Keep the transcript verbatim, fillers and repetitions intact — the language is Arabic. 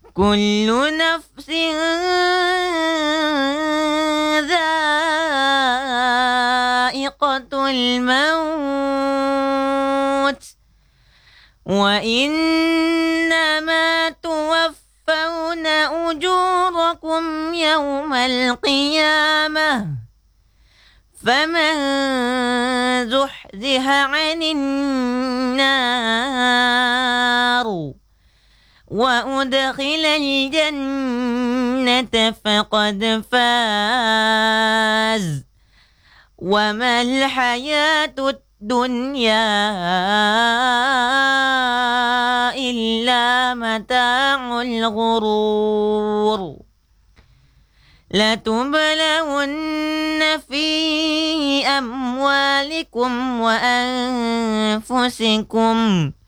كل نفس ذائقة الموت وإنما توفون أجوركم يوم القيامة فمن زحزح عن النار وأدخل الجنة فقد فاز وما الحياة الدنيا إلا متاع الغرور لتبلون في أموالكم وأنفسكم